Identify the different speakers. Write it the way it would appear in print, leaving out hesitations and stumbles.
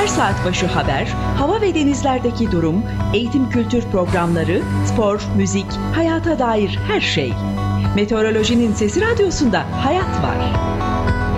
Speaker 1: Her saat başı haber, hava ve denizlerdeki durum, eğitim kültür programları, spor, müzik, hayata dair her şey. Meteorolojinin Sesi Radyosu'nda hayat var.